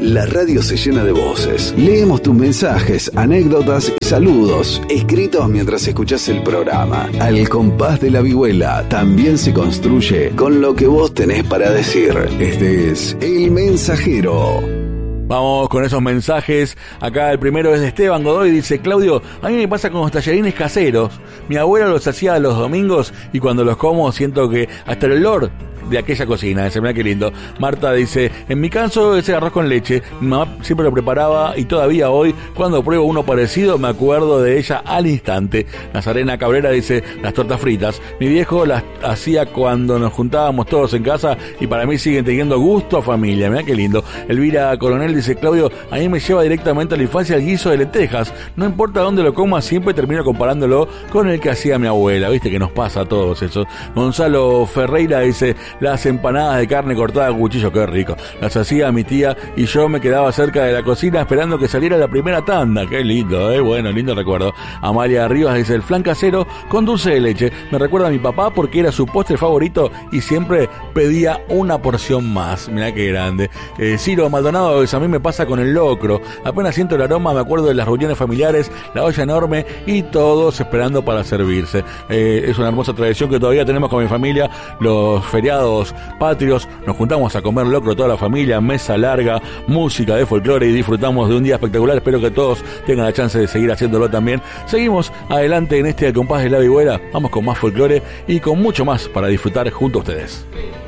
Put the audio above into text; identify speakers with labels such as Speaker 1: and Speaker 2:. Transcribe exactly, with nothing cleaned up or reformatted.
Speaker 1: La radio se llena de voces. Leemos tus mensajes, anécdotas y saludos, escritos mientras escuchás el programa. Al compás de la vihuela también se construye con lo que vos tenés para decir. Este es El Mensajero.
Speaker 2: Vamos con esos mensajes. Acá el primero es de Esteban Godoy. Dice: Claudio, a mí me pasa con los tallarines caseros. Mi abuela los hacía los domingos y cuando los como siento que hasta el olor de aquella cocina, ese, mirá qué lindo. Marta dice: en mi caso ese arroz con leche, mi mamá siempre lo preparaba y todavía hoy cuando pruebo uno parecido me acuerdo de ella al instante. Nazarena Cabrera dice: las tortas fritas, mi viejo las hacía cuando nos juntábamos todos en casa y para mí siguen teniendo gusto a familia, mirá qué lindo. Elvira Coronel dice: Claudio, a mí me lleva directamente a la infancia el guiso de lentejas, no importa dónde lo coma, siempre termino comparándolo con el que hacía mi abuela, viste que nos pasa a todos eso. Gonzalo Ferreira dice: las empanadas de carne cortada a cuchillo, qué rico. Las hacía mi tía y yo me quedaba cerca de la cocina esperando que saliera la primera tanda. Qué lindo, eh, bueno, lindo recuerdo. Amalia Rivas dice: el flan casero con dulce de leche. Me recuerda a mi papá porque era su postre favorito y siempre pedía una porción más. Mirá qué grande. Eh, Ciro Maldonado dice: a mí me pasa con el locro. Apenas siento el aroma, me acuerdo de las reuniones familiares, la olla enorme y todos esperando para servirse. Eh, es una hermosa tradición que todavía tenemos con mi familia. Los feriados patrios nos juntamos a comer locro toda la familia, mesa larga, música de folclore y disfrutamos de un día espectacular. Espero que todos tengan la chance de seguir haciéndolo también. Seguimos adelante en este Al compás de la vihuela. Vamos con más folclore y con mucho más para disfrutar junto a ustedes.